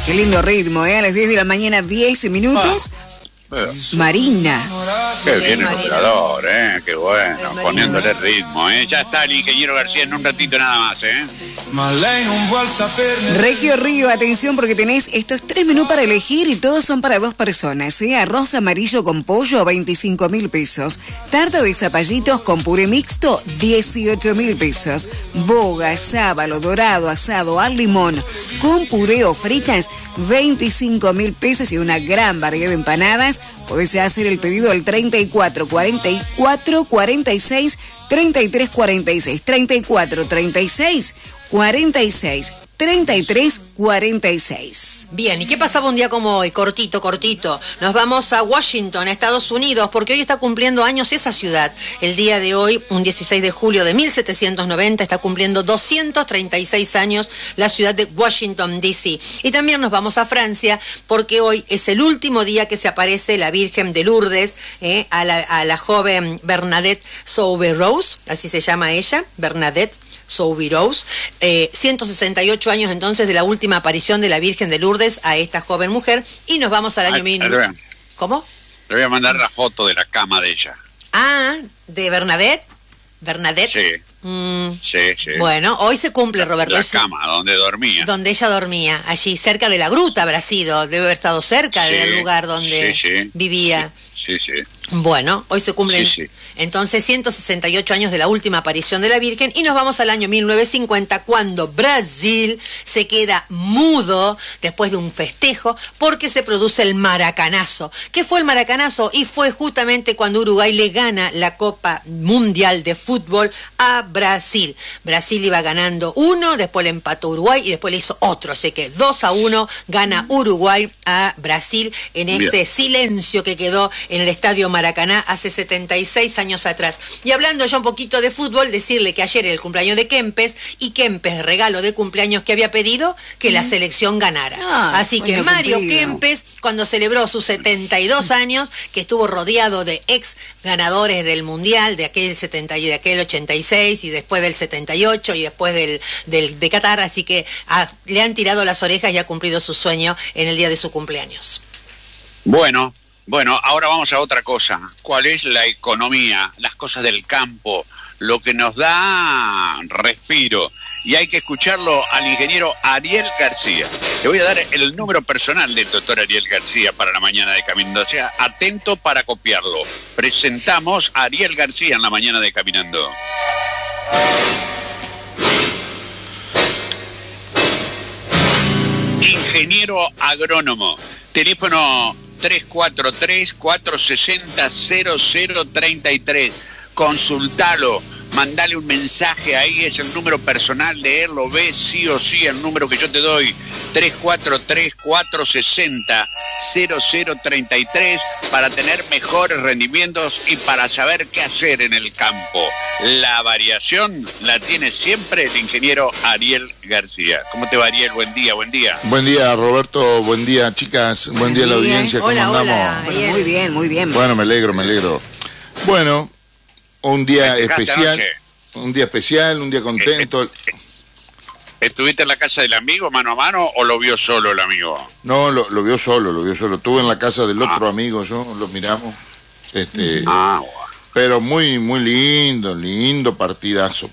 Qué lindo ritmo, ¿eh? A las 10 de la mañana, 10 minutos. Marina. Qué bien el operador, qué bueno, Marina. poniéndole ritmo, Ya está el ingeniero García en un ratito nada más, Regio Río, atención porque tenés estos 3 menús para elegir y todos son para 2 personas, Arroz amarillo con pollo, 25.000 pesos. Tarta de zapallitos con puré mixto, 18.000 pesos. Boga, sábalo, dorado, asado al limón con puré o fritas, 25.000 pesos y una gran variedad de empanadas. Podés ya hacer el pedido al 34 44 46 33 46 34 36 46 33 46. Bien, ¿y qué pasaba un día como hoy? Cortito. Nos vamos a Washington, a Estados Unidos, porque hoy está cumpliendo años esa ciudad. El día de hoy, un 16 de julio de 1790, está cumpliendo 236 años la ciudad de Washington, D.C. Y también nos vamos a Francia, porque hoy es el último día que se aparece la Virgen de Lourdes, a la joven Bernadette Soubirous, así se llama ella, Bernadette Soubirous, 168 años entonces de la última aparición de la Virgen de Lourdes a esta joven mujer, y nos vamos al año 1000. ¿Cómo? Le voy a mandar la foto de la cama de ella. Ah, ¿de Bernadette? ¿Bernadette? Sí. Sí. Bueno, hoy se cumple, Roberto. La cama, donde dormía. Donde ella dormía, allí, cerca de la gruta habrá sido, debe haber estado cerca del lugar donde vivía. Sí. Bueno, hoy se cumplen entonces 168 años de la última aparición de la Virgen, y nos vamos al año 1950, cuando Brasil se queda mudo después de un festejo porque se produce el Maracanazo. ¿Qué fue el Maracanazo? Y fue justamente cuando Uruguay le gana la Copa Mundial de Fútbol a Brasil. Brasil iba ganando 1, después le empató Uruguay y después le hizo otro, así que 2-1 gana Uruguay a Brasil en ese silencio que quedó en el estadio Maracaná hace 76 años atrás. Y hablando ya un poquito de fútbol, decirle que ayer era el cumpleaños de Kempes, y Kempes, regalo de cumpleaños que había pedido, que la selección ganara. Así que Mario Kempes, cuando celebró sus 72 años, que estuvo rodeado de ex ganadores del Mundial, de aquel 86 y después del 78 y después de Qatar, así que le han tirado las orejas y ha cumplido su sueño en el día de su cumpleaños. Bueno, ahora vamos a otra cosa. ¿Cuál es la economía, las cosas del campo, lo que nos da respiro? Y hay que escucharlo al ingeniero Ariel García. Le voy a dar el número personal del doctor Ariel García para la mañana de Caminando. O sea, atento para copiarlo. Presentamos a Ariel García en la mañana de Caminando. Ingeniero agrónomo. Teléfono 343-460-0033. Consultalo, mandale un mensaje ahí, es el número personal de él, lo ves sí o sí, el número que yo te doy, 343-460-0033, para tener mejores rendimientos y para saber qué hacer en el campo. La variación la tiene siempre el ingeniero Ariel García. ¿Cómo te va, Ariel? Buen día. Buen día, Roberto. Buen día, chicas. Buen día a la audiencia. ¿Cómo andamos? Hola. Bueno, muy bien. Bueno, me alegro. Bueno, un día especial, un día contento. ¿Estuviste en la casa del amigo mano a mano o lo vio solo el amigo? No, lo vio solo. Estuve en la casa del otro amigo, lo miramos. Pero muy lindo, partidazo.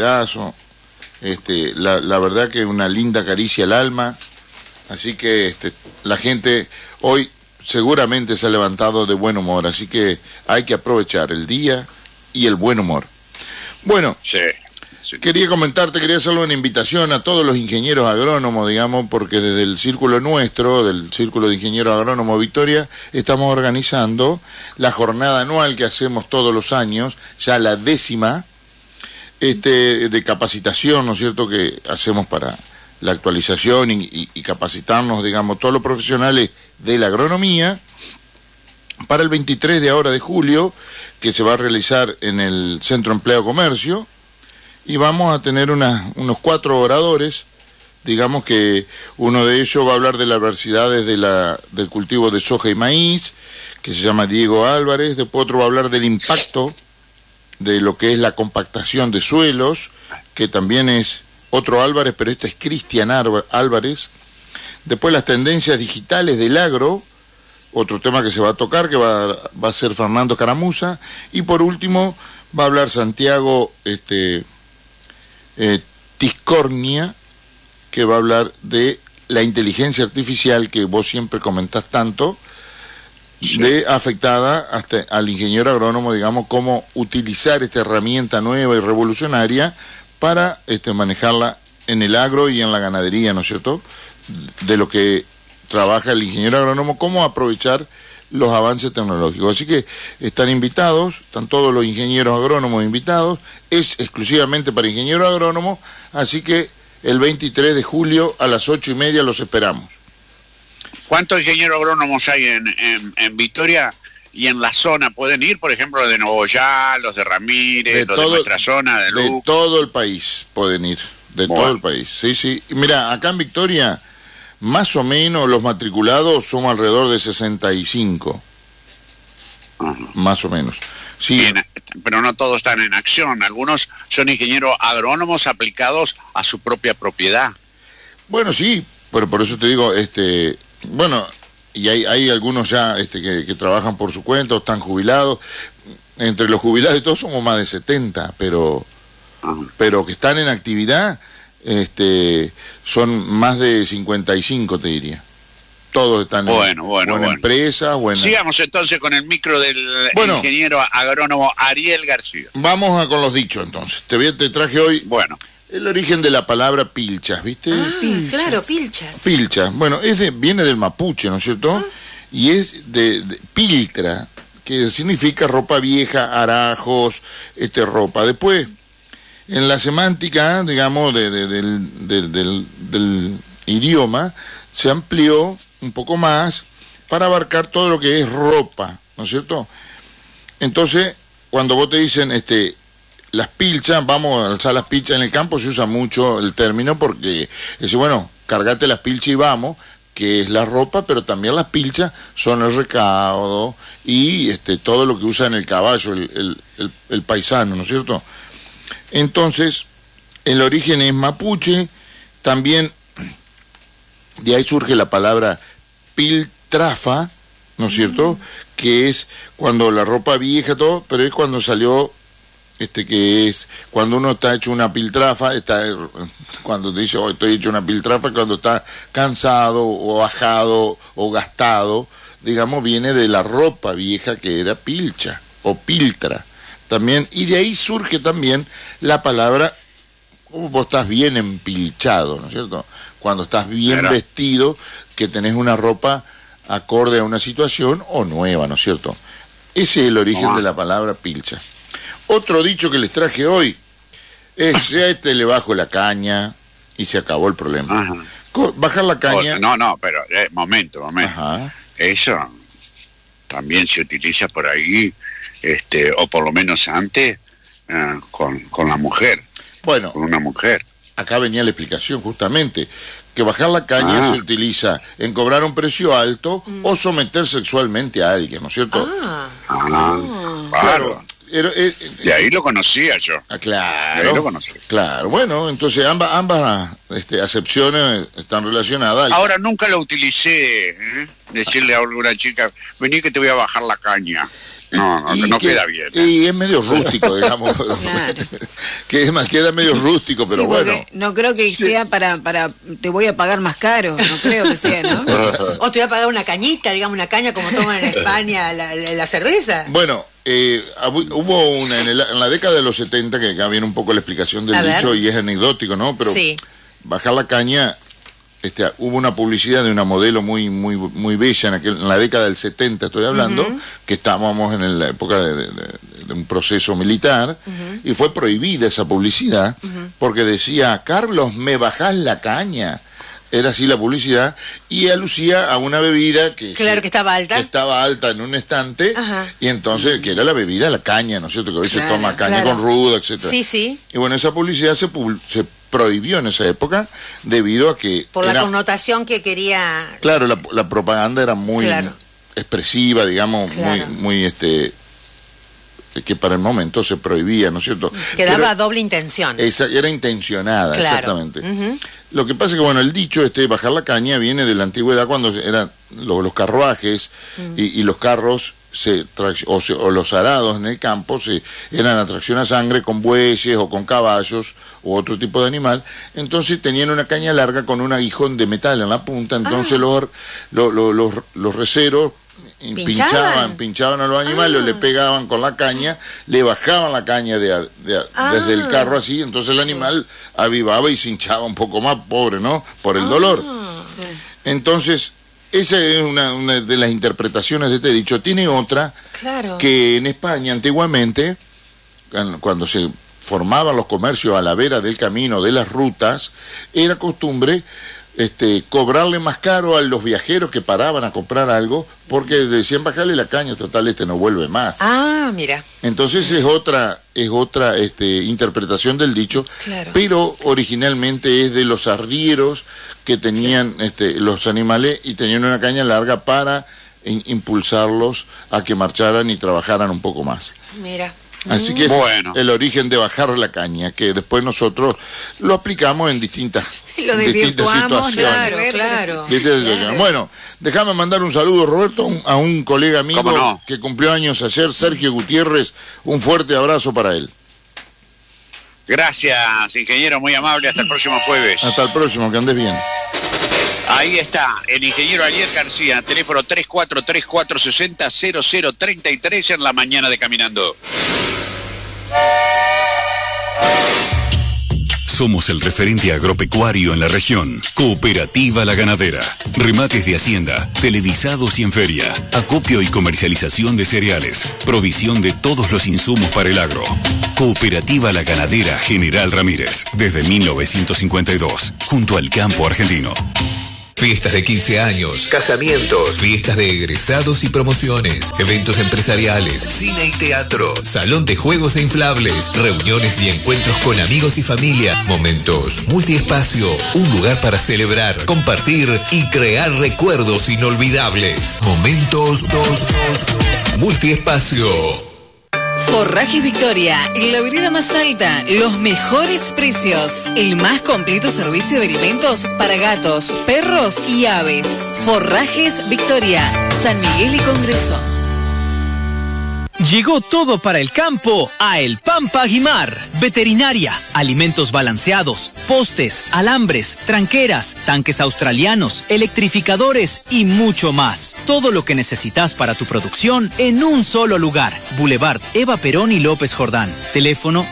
La verdad que una linda caricia al alma. Así que la gente hoy seguramente se ha levantado de buen humor, así que hay que aprovechar el día y el buen humor. Bueno, quería hacerle una invitación a todos los ingenieros agrónomos, digamos, porque desde el círculo nuestro, del Círculo de Ingenieros Agrónomos Victoria, estamos organizando la jornada anual que hacemos todos los años, ya la 10ª, de capacitación, ¿no es cierto?, que hacemos para la actualización y capacitarnos, digamos, todos los profesionales de la agronomía, para el 23 de ahora de julio, que se va a realizar en el Centro Empleo Comercio, y vamos a tener unos 4 oradores, digamos que uno de ellos va a hablar de las adversidades del cultivo de soja y maíz, que se llama Diego Álvarez. Después otro va a hablar del impacto de lo que es la compactación de suelos, que también es otro Álvarez, pero este es Cristian Álvarez. Después las tendencias digitales del agro, otro tema que se va a tocar, que va a ser Fernando Caramuza. Y por último va a hablar Santiago Tiscornia, que va a hablar de la inteligencia artificial que vos siempre comentás tanto, de afectada hasta al ingeniero agrónomo, digamos, cómo utilizar esta herramienta nueva y revolucionaria para manejarla en el agro y en la ganadería, ¿no es cierto?, de lo que trabaja el ingeniero agrónomo, cómo aprovechar los avances tecnológicos. Así que están invitados, están todos los ingenieros agrónomos invitados, es exclusivamente para ingenieros agrónomos, así que el 23 de julio a las 8:30 los esperamos. ¿Cuántos ingenieros agrónomos hay en Victoria y en la zona? ¿Pueden ir, por ejemplo, de Nogoyá, los de Ramírez, los de nuestra zona, de Luque? De todo el país pueden ir, todo el país. Sí, sí. Mira, acá en Victoria, más o menos los matriculados somos alrededor de 65. Más o menos. Sí. Bien, pero no todos están en acción. Algunos son ingenieros agrónomos aplicados a su propia propiedad. Bueno, sí, pero por eso te digo, bueno, y hay algunos ya que trabajan por su cuenta, están jubilados. Entre los jubilados y todos somos más de 70, pero que están en actividad, son más de 55, te diría. Todos están en empresas. Sigamos entonces con el micro del ingeniero agrónomo Ariel García. Vamos con los dichos entonces. Te traje hoy el origen de la palabra pilchas, ¿viste? Pilchas. Claro, pilchas. Pilchas. Bueno, viene del mapuche, ¿no es cierto? Y es de piltra, que significa ropa vieja, harajos, ropa. Después, en la semántica, digamos, del idioma, se amplió un poco más para abarcar todo lo que es ropa, ¿no es cierto? Entonces, cuando vos te dicen las pilchas, vamos a alzar las pilchas en el campo, se usa mucho el término porque dice, bueno, cargate las pilchas y vamos, que es la ropa, pero también las pilchas son el recaudo y todo lo que usa en el caballo, el paisano, ¿no es cierto? Entonces, el origen es mapuche, también de ahí surge la palabra piltrafa, ¿no es cierto? Que es cuando la ropa vieja, todo, pero es cuando salió, que es cuando uno está hecho una piltrafa, cuando te dice, estoy hecho una piltrafa, cuando está cansado o bajado o gastado, digamos, viene de la ropa vieja que era pilcha o piltra también, y de ahí surge también la palabra, vos estás bien empilchado, ¿no es cierto? Cuando estás bien vestido, que tenés una ropa acorde a una situación o nueva, ¿no es cierto? Ese es el origen de la palabra pilcha. Otro dicho que les traje hoy es, le bajo la caña y se acabó el problema. Bajar la caña... No, pero momento. Ajá. Eso también se utiliza por ahí, o por lo menos antes, con la mujer. Bueno, con una mujer. Acá venía la explicación justamente, que bajar la caña se utiliza en cobrar un precio alto o someter sexualmente a alguien, ¿no es cierto? Claro. De ahí lo conocía yo. Claro. De ahí lo conocí. Claro, bueno, entonces ambas acepciones están relacionadas. Ahora nunca lo utilicé, decirle a alguna chica, vení que te voy a bajar la caña. No queda bien. Y es medio rústico, digamos. Claro. Queda medio rústico, pero bueno. No creo que sea para te voy a pagar más caro, no creo que sea, ¿no? O te voy a pagar una cañita, digamos, una caña como toman en España la cerveza. Bueno, hubo en la década de los 70, que acá viene un poco la explicación del dicho y es anecdótico, ¿no? Pero bajar la caña... hubo una publicidad de una modelo muy bella en la década del 70, estoy hablando, que estábamos en la época de un proceso militar, y fue prohibida esa publicidad, porque decía, Carlos, ¿me bajás la caña? Era así la publicidad, y alucía a una bebida que estaba alta. Que estaba alta en un estante, y entonces, que era la bebida, la caña, ¿no es cierto? Que hoy se toma caña con ruda, etc. Sí. Y bueno, esa publicidad se prohibió en esa época debido a que... Por la connotación que quería... Claro, la propaganda era muy expresiva, digamos, muy que para el momento se prohibía, ¿no es cierto? Quedaba doble intención. Era intencionada, claro. Exactamente. Lo que pasa es que, bueno, el dicho bajar la caña viene de la antigüedad, cuando eran los carruajes y los carros o los arados en el campo eran a tracción a sangre con bueyes o con caballos u otro tipo de animal. Entonces tenían una caña larga con un aguijón de metal en la punta. Entonces los receros pinchaban a los animales, le pegaban con la caña, le bajaban la caña desde el carro así, entonces el animal avivaba y se hinchaba un poco más, pobre, ¿no? Por el dolor. Entonces, esa es una de las interpretaciones de este dicho. Tiene otra, que en España antiguamente, cuando se formaban los comercios a la vera del camino, de las rutas, era costumbre cobrarle más caro a los viajeros que paraban a comprar algo, porque decían bajarle la caña, total, no vuelve más. Mira. Entonces es otra interpretación del dicho, pero originalmente es de los arrieros que tenían los animales y tenían una caña larga para impulsarlos a que marcharan y trabajaran un poco más. Mira. Así que ese es el origen de bajar la caña, que después nosotros lo aplicamos en distintas situaciones. Claro. Bueno, déjame mandar un saludo, Roberto, a un colega amigo que cumplió años ayer, Sergio Gutiérrez. Un fuerte abrazo para él. Gracias, ingeniero, muy amable. Hasta el próximo jueves. Hasta el próximo, que andes bien. Ahí está, el ingeniero Ariel García, teléfono 3434600033 en la mañana de Caminando. Somos el referente agropecuario en la región. Cooperativa La Ganadera. Remates de hacienda, televisados y en feria. Acopio y comercialización de cereales. Provisión de todos los insumos para el agro. Cooperativa La Ganadera General Ramírez. Desde 1952. Junto al campo argentino. Fiestas de 15 años, casamientos, fiestas de egresados y promociones, eventos empresariales, cine y teatro, salón de juegos e inflables, reuniones y encuentros con amigos y familia, momentos, multiespacio, un lugar para celebrar, compartir y crear recuerdos inolvidables. Momentos multiespacio. Forrajes Victoria, en la vereda más alta, los mejores precios, el más completo servicio de alimentos para gatos, perros y aves. Forrajes Victoria, San Miguel y Congreso. Llegó todo para el campo a El Pampa Aguimar. Veterinaria, alimentos balanceados, postes, alambres, tranqueras, tanques australianos, electrificadores y mucho más. Todo lo que necesitas para tu producción en un solo lugar. Boulevard Eva Perón y López Jordán. Teléfono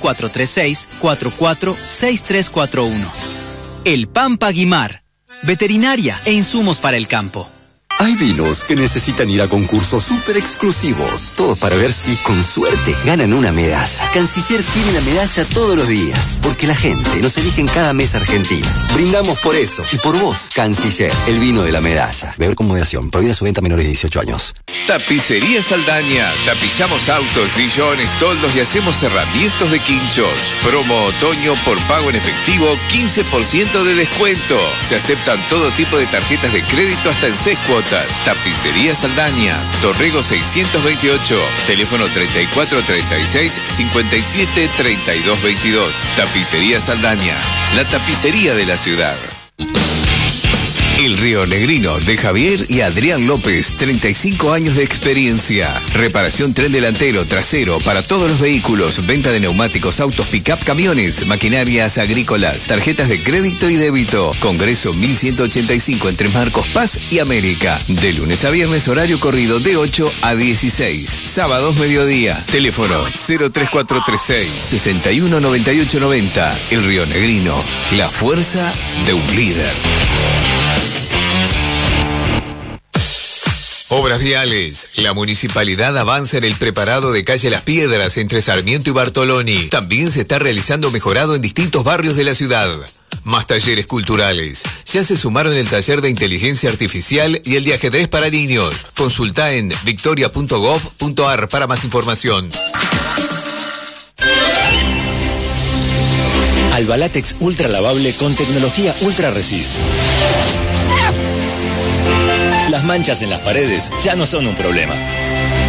3436-446341. El Pampa Aguimar. Veterinaria e insumos para el campo. Hay vinos que necesitan ir a concursos súper exclusivos. Todo para ver si, con suerte, ganan una medalla. Canciller tiene la medalla todos los días, porque la gente nos elige en cada mesa argentina. Brindamos por eso y por vos, Canciller, el vino de la medalla. Beber con moderación. Prohibida su venta a menores de 18 años. Tapicería Saldaña. Tapizamos autos, sillones, toldos y hacemos herramientas de quinchos. Promo otoño por pago en efectivo, 15% de descuento. Se aceptan todo tipo de tarjetas de crédito hasta en 6 cuotas. Tapicería Saldaña, Torrego 628, teléfono 3436-573222. Tapicería Saldaña, la tapicería de la ciudad. El Río Negrino de Javier y Adrián López, 35 años de experiencia. Reparación tren delantero, trasero para todos los vehículos, venta de neumáticos, autos, pick-up, camiones, maquinarias agrícolas, tarjetas de crédito y débito. Congreso 1185 entre Marcos Paz y América. De lunes a viernes, horario corrido de 8 a 16. Sábados mediodía. Teléfono 03436 619890. El Río Negrino, la fuerza de un líder. Obras viales. La municipalidad avanza en el preparado de calle Las Piedras entre Sarmiento y Bartoloni. También se está realizando mejorado en distintos barrios de la ciudad. Más talleres culturales. Ya se sumaron el taller de inteligencia artificial y el de ajedrez para niños. Consulta en victoria.gov.ar para más información. Albalatex ultra lavable con tecnología Ultra Resist. Las manchas en las paredes ya no son un problema.